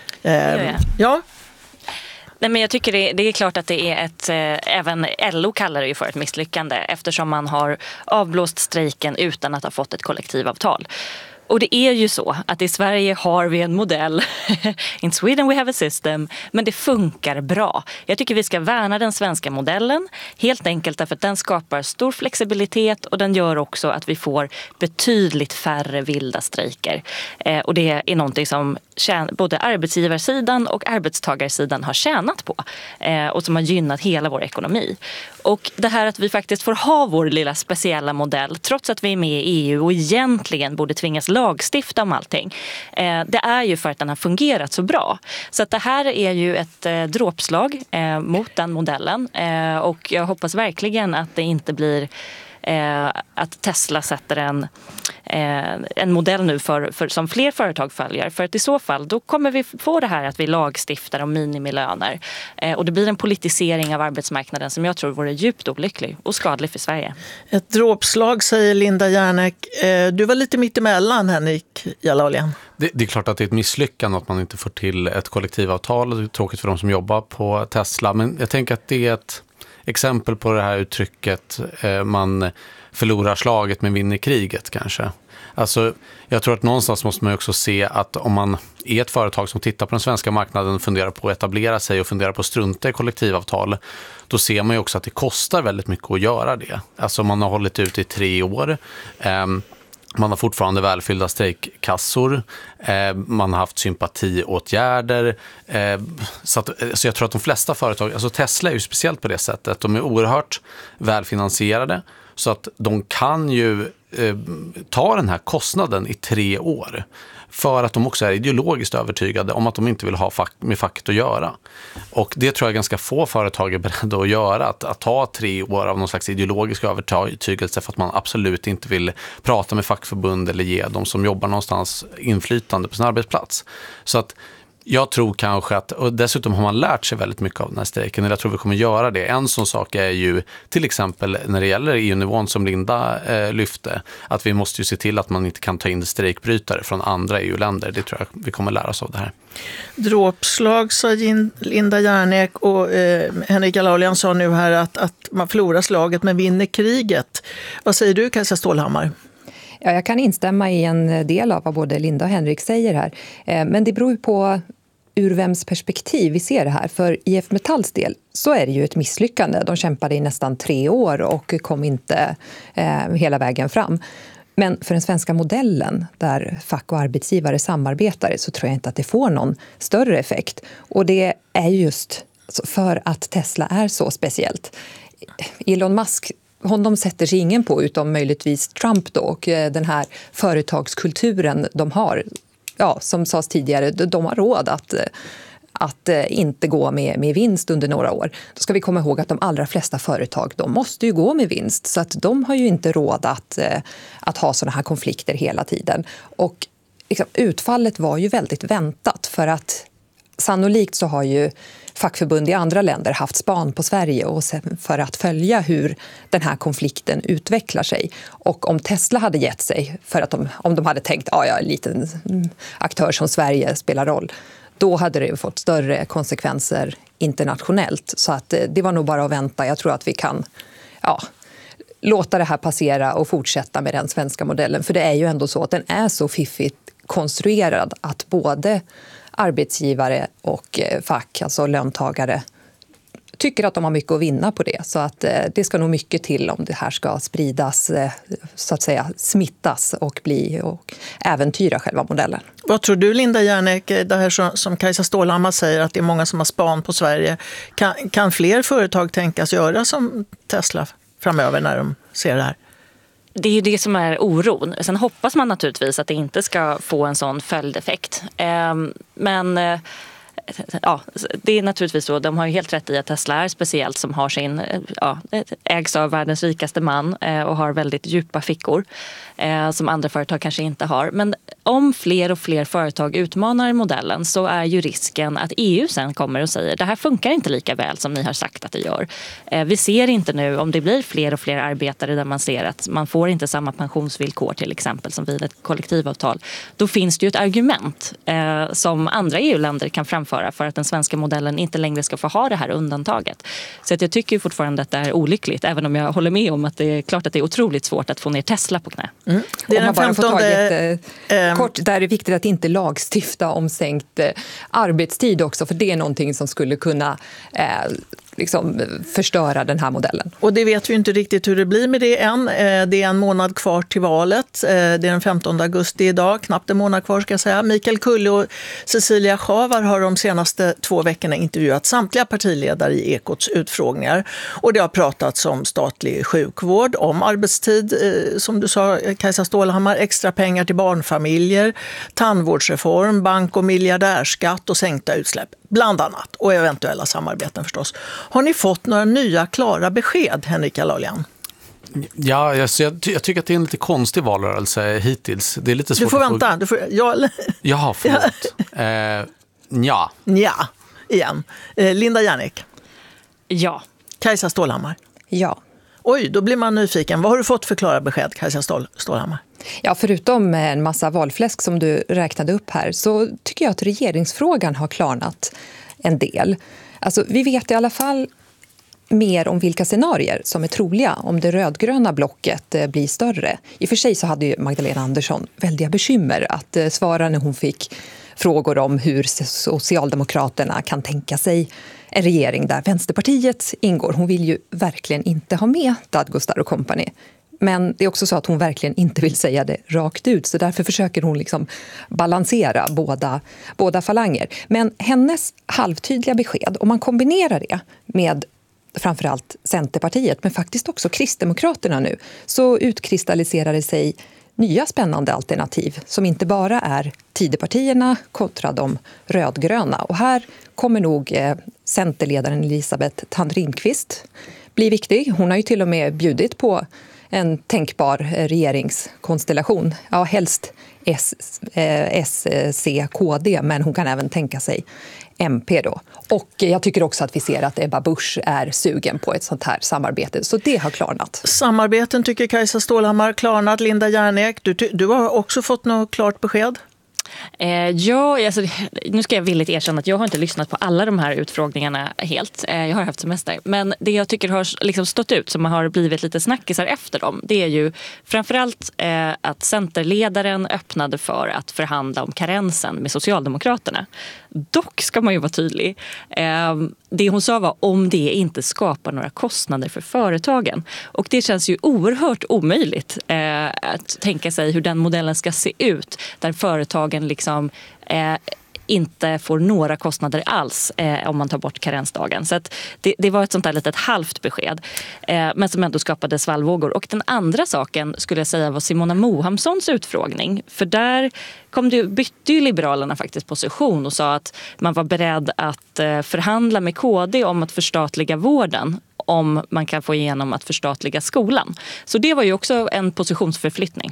Ja. Nej, men jag tycker det är klart att det är även LO kallar det ju för ett misslyckande eftersom man har avblåst strejken utan att ha fått ett kollektivavtal. Och det är ju så att i Sverige har vi en modell, in Sweden we have a system, men det funkar bra. Jag tycker vi ska värna den svenska modellen, helt enkelt därför att den skapar stor flexibilitet och den gör också att vi får betydligt färre vilda strejker. Och det är någonting som både arbetsgivarsidan och arbetstagarsidan har tjänat på och som har gynnat hela vår ekonomi. Och det här att vi faktiskt får ha vår lilla speciella modell trots att vi är med i EU och egentligen borde tvingas lagstifta om allting. Det är ju för att den har fungerat så bra. Så att det här är ju ett dråpslag mot den modellen och jag hoppas verkligen att det inte blir att Tesla sätter en modell nu för som fler företag följer. För att i så fall då kommer vi få det här att vi lagstiftar om minimilöner. Och det blir en politisering av arbetsmarknaden som jag tror vore djupt olycklig och skadlig för Sverige. Ett dråpslag, säger Linda Järnek. Du var lite mitt emellan, Henrik Jalalian. Det är klart att det är ett misslyckande att man inte får till ett kollektivavtal. Det är tråkigt för de som jobbar på Tesla. Men jag tänker att det är ett exempel på det här uttrycket man förlorar slaget men vinner kriget kanske. Alltså, jag tror att någonstans måste man också se att om man är ett företag som tittar på den svenska marknaden och funderar på att etablera sig och funderar på att strunta i kollektivavtal, då ser man ju också att det kostar väldigt mycket att göra det. Alltså man har hållit ut i 3 år. Man har fortfarande välfyllda strejkkassor. Man har haft sympatiåtgärder. Så jag tror att de flesta företag, alltså Tesla är ju speciellt på det sättet. De är oerhört välfinansierade. Så att de kan ju ta den här kostnaden i 3 år. För att de också är ideologiskt övertygade om att de inte vill ha med facket att göra. Och det tror jag ganska få företag är beredda att göra. Att ta 3 år av någon slags ideologisk övertygelse för att man absolut inte vill prata med fackförbund eller ge de som jobbar någonstans inflytande på sin arbetsplats. Så att jag tror kanske att, och dessutom har man lärt sig väldigt mycket av den här strejken, eller jag tror vi kommer göra det. En sån sak är ju till exempel när det gäller EU-nivån som Linda lyfte, att vi måste ju se till att man inte kan ta in strejkbrytare från andra EU-länder. Det tror jag vi kommer lära oss av det här. Dråpslag, sa Linda Järnek, och Henrika Laurlian sa nu här att man förlorar slaget men vinner kriget. Vad säger du, Kajsa Stålhammar? Ja, jag kan instämma i en del av vad både Linda och Henrik säger här. Men det beror ju på ur vems perspektiv vi ser det här. För IF Metalls del så är det ju ett misslyckande. De kämpade i nästan 3 år och kom inte hela vägen fram. Men för den svenska modellen där fack och arbetsgivare samarbetar så tror jag inte att det får någon större effekt. Och det är just för att Tesla är så speciellt. Elon Musk, honom sätter sig ingen på utom möjligtvis Trump då, och den här företagskulturen de har. Ja, som sades tidigare, de har råd att inte gå med vinst under några år. Då ska vi komma ihåg att de allra flesta företag, de måste ju gå med vinst. Så att de har ju inte råd att ha sådana här konflikter hela tiden. Och liksom, utfallet var ju väldigt väntat, för att sannolikt så har ju fackförbund i andra länder haft span på Sverige och för att följa hur den här konflikten utvecklar sig. Och om Tesla hade gett sig för att om de hade tänkt en liten aktör som Sverige spelar roll, då hade det fått större konsekvenser internationellt. Så att det var nog bara att vänta. Jag tror att vi kan låta det här passera och fortsätta med den svenska modellen. För det är ju ändå så att den är så fiffigt konstruerad att både arbetsgivare och fack, alltså löntagare, tycker att de har mycket att vinna på det. Så att det ska nog mycket till om det här ska spridas, så att säga smittas och äventyra själva modellen. Vad tror du, Linda Järnek, det här som Kajsa Stålhammar säger, att det är många som har span på Sverige. Kan fler företag tänkas göra som Tesla framöver när de ser det här? Det är ju det som är oron. Sen hoppas man naturligtvis att det inte ska få en sån följdeffekt. Men det är naturligtvis så. De har ju helt rätt i att Tesla är speciellt, som har ägs av världens rikaste man och har väldigt djupa fickor som andra företag kanske inte har. Men om fler och fler företag utmanar modellen så är ju risken att EU sen kommer och säger det här funkar inte lika väl som ni har sagt att det gör. Vi ser inte nu om det blir fler och fler arbetare där man ser att man får inte samma pensionsvillkor till exempel som vid ett kollektivavtal. Då finns det ju ett argument som andra EU-länder kan framföra för att den svenska modellen inte längre ska få ha det här undantaget. Så att jag tycker fortfarande att det är olyckligt, även om jag håller med om att det är klart att det är otroligt svårt att få ner Tesla på knä. Det är den 15:e... Kort, där är det viktigt att inte lagstifta om sänkt arbetstid också, för det är någonting som skulle kunna förstöra den här modellen. Och det vet vi inte riktigt hur det blir med det än. Det är en månad kvar till valet. Det är den 15 augusti idag, knappt en månad kvar ska jag säga. Mikael Kulle och Cecilia Schavar har de senaste 2 veckorna intervjuat samtliga partiledare i Ekots utfrågningar. Och det har pratats om statlig sjukvård, om arbetstid, som du sa Kajsa Stålhammar, extra pengar till barnfamiljer, tandvårdsreform, bank- och miljardärskatt och sänkta utsläpp. Bland annat, och eventuella samarbeten förstås. Har ni fått några nya klara besked, Henrika Laurlian? Ja, jag tycker att det är en lite konstig valrörelse hittills. Det är lite svårt. Du får vänta. Jaha, förlåt. Ja. Ja, igen. Linda Järnek? Ja. Kajsa Stålhammar? Ja. Oj, då blir man nyfiken. Vad har du fått för klara besked, Kajsa Stålhammar? Ja, förutom en massa valfläsk som du räknade upp här, så tycker jag att regeringsfrågan har klarnat en del. Alltså, vi vet i alla fall mer om vilka scenarier som är troliga om det rödgröna blocket blir större. I och för sig så hade ju Magdalena Andersson väldiga bekymmer att svara när hon fick frågor om hur Socialdemokraterna kan tänka sig en regering där Vänsterpartiet ingår. Hon vill ju verkligen inte ha med Dadgostar och company. Men det är också så att hon verkligen inte vill säga det rakt ut. Så därför försöker hon balansera båda falanger. Men hennes halvtydliga besked, om man kombinerar det med framförallt Centerpartiet, men faktiskt också Kristdemokraterna nu, så utkristalliserade sig nya spännande alternativ som inte bara är Tidöpartierna kontra de rödgröna. Och här kommer nog Centerledaren Elisabeth Thand Ringqvist bli viktig. Hon har ju till och med bjudit på en tänkbar regeringskonstellation. Ja, helst S-C-KD, men hon kan även tänka sig MP då. Och jag tycker också att vi ser att Ebba Busch är sugen på ett sånt här samarbete. Så det har klarnat. Samarbeten tycker Kajsa Stålhammar klarnat. Linda Järnek, du har också fått något klart besked? Ja, alltså, nu ska jag villigt erkänna att jag har inte lyssnat på alla de här utfrågningarna helt. Jag har haft semester. Men det jag tycker har liksom stått ut, som har blivit lite snackisar efter dem, det är ju framförallt att Centerledaren öppnade för att förhandla om karensen med Socialdemokraterna. Dock ska man ju vara tydlig. Det hon sa var om det inte skapar några kostnader för företagen. Och det känns ju oerhört omöjligt att tänka sig hur den modellen ska se ut. Där företagen liksom inte får några kostnader alls om man tar bort karensdagen. Så att det var ett sånt där litet halvt besked. Men som ändå skapade svallvågor. Och den andra saken skulle jag säga var Simona Mohamssons utfrågning. För där bytte ju Liberalerna faktiskt position och sa att man var beredd att förhandla med KD om att förstatliga vården om man kan få igenom att förstatliga skolan. Så det var ju också en positionsförflyttning.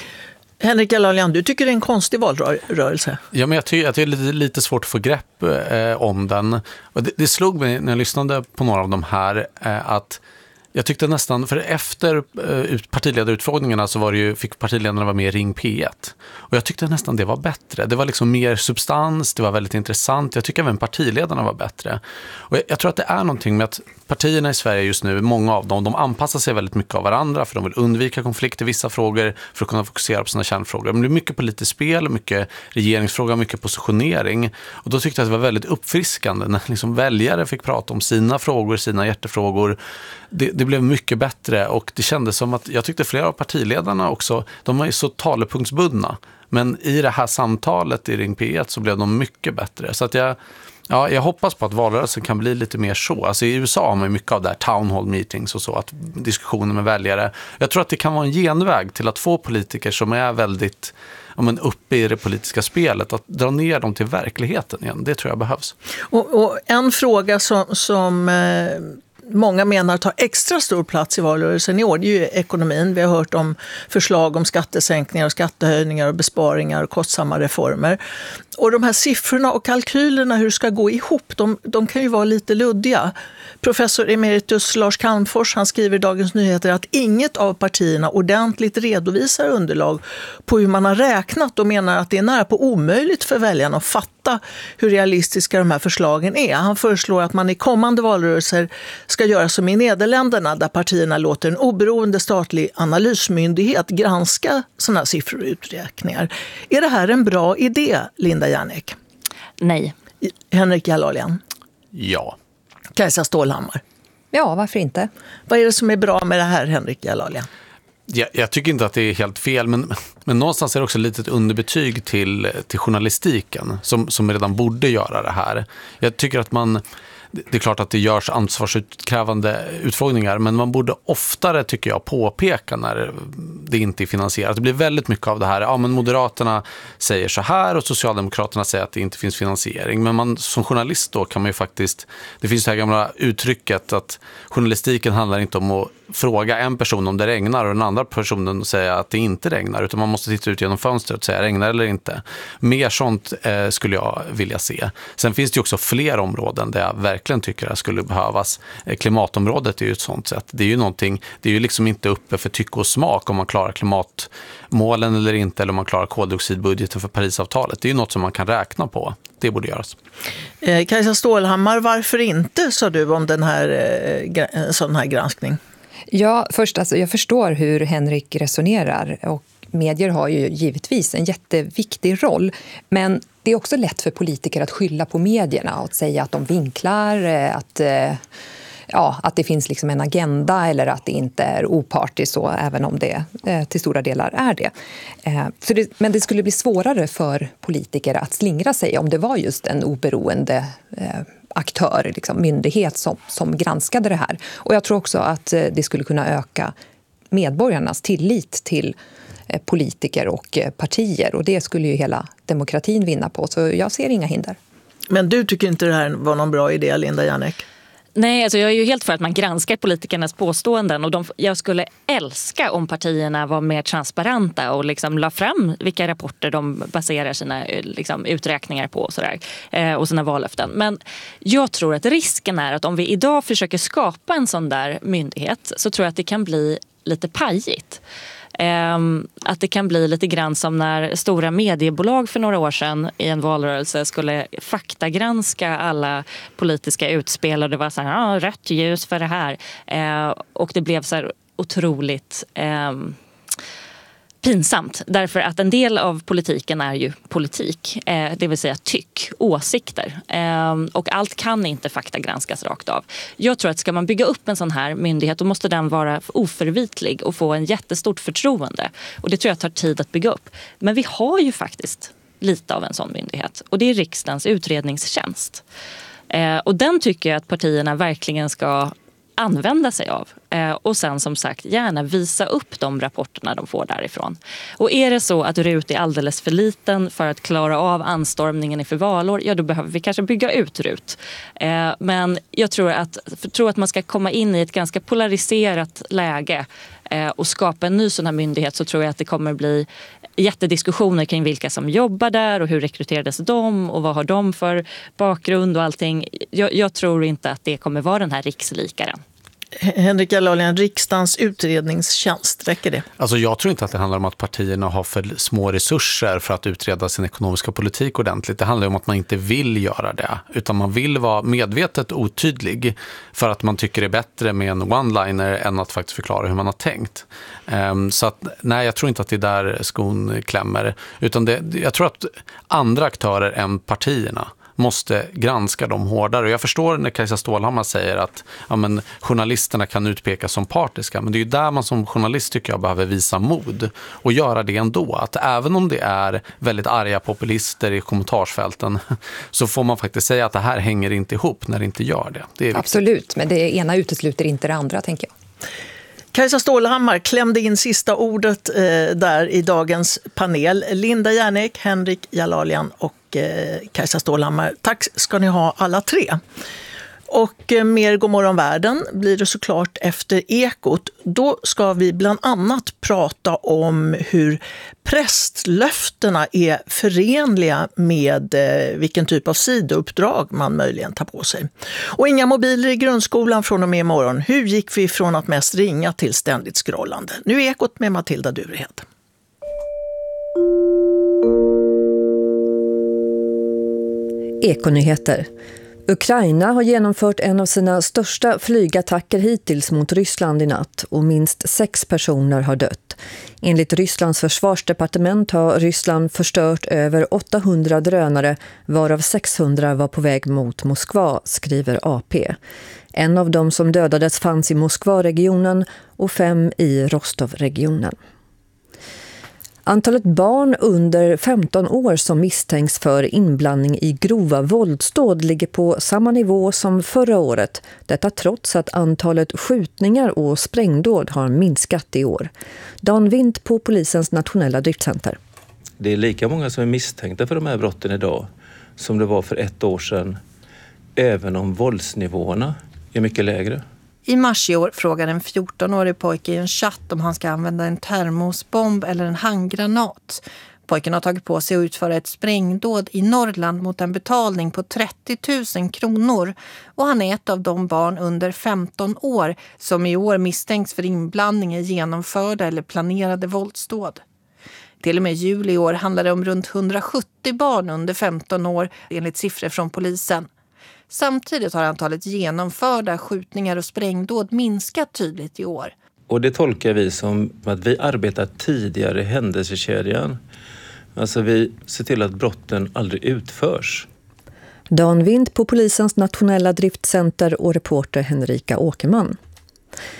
Henrik Jalalian, du tycker det är en konstig valrörelse? Ja, men jag tycker att det är lite svårt att få grepp om den. Och det slog mig när jag lyssnade på några av de här att jag tyckte nästan, för efter partiledarutfrågningarna så fick partiledarna vara med i Ring P1. Och jag tyckte nästan det var bättre. Det var liksom mer substans, det var väldigt intressant. Jag tycker även partiledarna var bättre. Och jag tror att det är någonting med att partierna i Sverige just nu, många av dem, de anpassar sig väldigt mycket av varandra för de vill undvika konflikter i vissa frågor för att kunna fokusera på sina kärnfrågor. Men det är mycket politiskt spel, mycket regeringsfrågor, mycket positionering. Och då tyckte jag att det var väldigt uppfriskande när liksom väljare fick prata om sina frågor, sina hjärtefrågor. Det blev mycket bättre och det kändes som att jag tyckte flera av partiledarna också, de var ju så talepunktsbundna. Men i det här samtalet i Ring P1 så blev de mycket bättre. Så att jag hoppas på att valrörelsen kan bli lite mer så. Alltså i USA har man mycket av det här town hall meetings och så, att diskussioner med väljare. Jag tror att det kan vara en genväg till att få politiker som är väldigt uppe i det politiska spelet, att dra ner dem till verkligheten igen. Det tror jag behövs. Och en fråga som många menar tar extra stor plats i valrörelsen i år, det är ju ekonomin. Vi har hört om förslag om skattesänkningar och skattehöjningar och besparingar och kostsamma reformer. Och de här siffrorna och kalkylerna, hur det ska gå ihop, de kan ju vara lite luddiga. Professor emeritus Lars Calmfors, han skriver i Dagens Nyheter att inget av partierna ordentligt redovisar underlag på hur man har räknat och menar att det är nära på omöjligt för väljarna att fatta hur realistiska de här förslagen är. Han föreslår att man i kommande valrörelser ska göra som i Nederländerna, där partierna låter en oberoende statlig analysmyndighet granska sådana här siffror och uträkningar. Är det här en bra idé, Linda Järnek? Nej. Henrik Jalalian? Ja. Kajsa Stålhammar? Ja, varför inte? Vad är det som är bra med det här, Henrik Jalalian? Jag tycker inte att det är helt fel, men någonstans är det också lite ett underbetyg till journalistiken som redan borde göra det här. Jag tycker att det är klart att det görs ansvarsutkrävande utfrågningar, men man borde oftare, tycker jag, påpeka när det inte är finansierat. Det blir väldigt mycket av det här, ja men Moderaterna säger så här och Socialdemokraterna säger att det inte finns finansiering. Men som journalist då kan man ju faktiskt, det finns det här gamla uttrycket att journalistiken handlar inte om att fråga en person om det regnar och den andra personen säga att det inte regnar, utan man måste titta ut genom fönstret och säga regnar eller inte. Mer sånt skulle jag vilja se. Sen finns det ju också fler områden där jag verkligen tycker det skulle behövas. Klimatområdet är ju ett sånt sätt. Det är ju någonting, det är ju liksom inte uppe för tycke och smak om man klarar klimatmålen eller inte, eller om man klarar koldioxidbudgeten för Parisavtalet. Det är ju något som man kan räkna på. Det borde göras. Kajsa Stålhammar, varför inte, sa du om sån här granskning? Ja, först, alltså, jag förstår hur Henrik resonerar och medier har ju givetvis en jätteviktig roll, men det är också lätt för politiker att skylla på medierna och att säga att de vinklar, att det finns liksom en agenda eller att det inte är opartiskt, så även om det till stora delar är det. Men det skulle bli svårare för politiker att slingra sig om det var just en oberoende aktör, liksom myndighet som granskade det här. Och jag tror också att det skulle kunna öka medborgarnas tillit till politiker och partier. Och det skulle ju hela demokratin vinna på. Så jag ser inga hinder. Men du tycker inte det här var någon bra idé, Linda Järnek? Nej, alltså jag är ju helt för att man granskar politikernas påståenden och jag skulle älska om partierna var mer transparenta och liksom la fram vilka rapporter de baserar sina liksom, uträkningar på och, sådär, och sina vallöften. Men jag tror att risken är att om vi idag försöker skapa en sån där myndighet så tror jag att det kan bli lite pajigt. Att det kan bli lite grann som när stora mediebolag för några år sedan i en valrörelse skulle faktagranska alla politiska utspel och det var så här, rött ljus för det här. Och det blev så här otroligt pinsamt. Därför att en del av politiken är ju politik, det vill säga åsikter. Och allt kan inte faktagranskas rakt av. Jag tror att ska man bygga upp en sån här myndighet då måste den vara oförvitlig och få en jättestort förtroende. Och det tror jag tar tid att bygga upp. Men vi har ju faktiskt lite av en sån myndighet. Och det är riksdagens utredningstjänst. Och den tycker jag att partierna verkligen ska använda sig av. Och sen som sagt gärna visa upp de rapporterna de får därifrån. Och är det så att RUT är alldeles för liten för att klara av anstormningen inför valår, ja då behöver vi kanske bygga ut RUT. Men jag tror att man ska komma in i ett ganska polariserat läge och skapa en ny sån här myndighet, så tror jag att det kommer bli jättediskussioner kring vilka som jobbar där och hur rekryterades de och vad har de för bakgrund och allting. Jag tror inte att det kommer vara den här rikslikaren. Henrik Jalalian, riksdagens utredningstjänst, räcker det? Alltså jag tror inte att det handlar om att partierna har för små resurser för att utreda sin ekonomiska politik ordentligt. Det handlar om att man inte vill göra det, utan man vill vara medvetet otydlig för att man tycker det är bättre med en one-liner än att faktiskt förklara hur man har tänkt. Så att, nej, jag tror inte att det är där skon klämmer, utan jag tror att andra aktörer än partierna måste granska dem hårdare. Och jag förstår när Kajsa Stålhammar säger att journalisterna kan utpekas som partiska, men det är ju där man som journalist tycker jag behöver visa mod och göra det ändå. Att även om det är väldigt arga populister i kommentarsfälten så får man faktiskt säga att det här hänger inte ihop när det inte gör det. Det är absolut, men det ena utesluter inte det andra, tänker jag. Kajsa Stålhammar klämde in sista ordet där i dagens panel. Linda Järnek, Henrik Jalalian och Kajsa Stålhammar. Tack ska ni ha alla tre. Och mer Godmorgon världen blir det såklart efter Ekot. Då ska vi bland annat prata om hur prästlöftena är förenliga med vilken typ av sidouppdrag man möjligen tar på sig. Och inga mobiler i grundskolan från och med imorgon. Hur gick vi från att mest ringa till ständigt scrollande? Nu är Ekot med Matilda Durehed. Ekonyheter. Ukraina har genomfört en av sina största flygattacker hittills mot Ryssland i natt och minst 6 personer har dött. Enligt Rysslands försvarsdepartement har Ryssland förstört över 800 drönare, varav 600 var på väg mot Moskva, skriver AP. En av dem som dödades fanns i Moskva-regionen och 5 i Rostov-regionen. Antalet barn under 15 år som misstänks för inblandning i grova våldsdåd ligger på samma nivå som förra året. Detta trots att antalet skjutningar och sprängdåd har minskat i år. Dan Windt på polisens nationella driftcenter. Det är lika många som är misstänkta för de här brotten idag som det var för 1 år sedan, även om våldsnivåerna är mycket lägre. I mars i år frågar en 14-årig pojke i en chatt om han ska använda en termosbomb eller en handgranat. Pojken har tagit på sig att utföra ett sprängdåd i Norrland mot en betalning på 30 000 kronor. Och han är ett av de barn under 15 år som i år misstänks för inblandning i genomförda eller planerade våldsdåd. Till och med juli i år handlar det om runt 170 barn under 15 år enligt siffror från polisen. Samtidigt har antalet genomförda skjutningar och sprängdåd minskat tydligt i år. Och det tolkar vi som att vi arbetar tidigare i händelsekedjan. Alltså vi ser till att brotten aldrig utförs. Dan Windt på polisens nationella driftcenter och reporter Henrika Åkerman.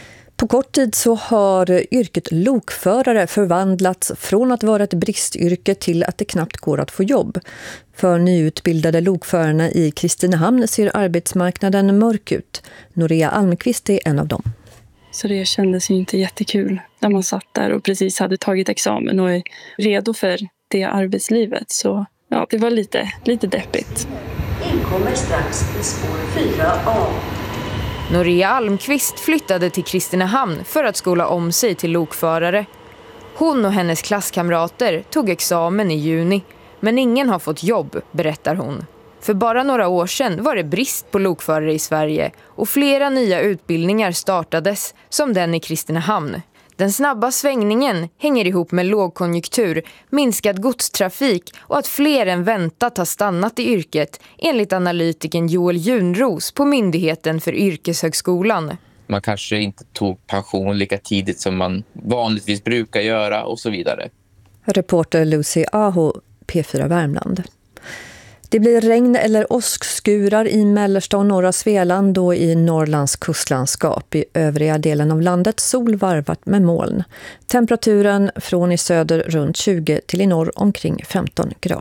På kort tid så har yrket lokförare förvandlats från att vara ett bristyrke till att det knappt går att få jobb. För nyutbildade lokförarna i Kristinehamn ser arbetsmarknaden mörk ut. Noria Almqvist är en av dem. Så det kändes ju inte jättekul när man satt där och precis hade tagit examen och är redo för det arbetslivet. Så ja, det var lite deppigt. Inkommer strax i spår 4A. Noria Almqvist flyttade till Kristinehamn för att skola om sig till lokförare. Hon och hennes klasskamrater tog examen i juni, men ingen har fått jobb, berättar hon. För bara några år sedan var det brist på lokförare i Sverige och flera nya utbildningar startades, som den i Kristinehamn. Den snabba svängningen hänger ihop med lågkonjunktur, minskad godstrafik och att fler än väntat har stannat i yrket, enligt analytiken Joel Junros på Myndigheten för yrkeshögskolan. Man kanske inte tog pension lika tidigt som man vanligtvis brukar göra och så vidare. Reporter Lucy Aho, P4 Värmland. Det blir regn eller åskskurar i mellersta och norra Svealand och i Norrlands kustlandskap. I övriga delen av landet sol varvat med moln. Temperaturen från i söder runt 20 till i norr omkring 15 grader.